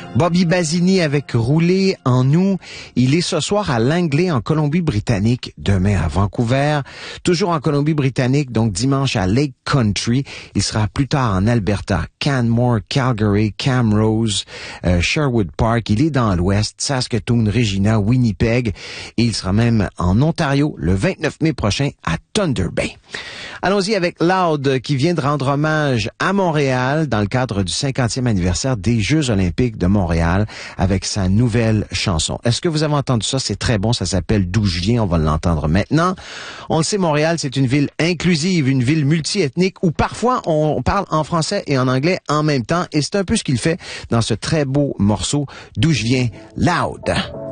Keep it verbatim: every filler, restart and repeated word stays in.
Bobby Basini avec Rouler en nous. Il est ce soir à Langley en Colombie-Britannique, demain à Vancouver, toujours en Colombie-Britannique, donc dimanche à Lake Country. Il sera plus tard en Alberta, Canmore, Calgary, Camrose, euh, Sherwood Park. Il est dans l'Ouest, Saskatoon, Regina, Winnipeg. Et il sera même en Ontario le vingt-neuf mai prochain à Thunder Bay. Allons-y avec Loud qui vient de rendre hommage à Montréal dans le cadre du cinquantième anniversaire des Jeux olympiques de Montréal avec sa nouvelle chanson. Est-ce que vous avez entendu ça? C'est très bon, ça s'appelle D'où je viens, on va l'entendre maintenant. On le sait, Montréal, c'est une ville inclusive, une ville multiethnique où parfois on parle en français et en anglais en même temps et c'est un peu ce qu'il fait dans ce très beau morceau D'où je viens, Loud.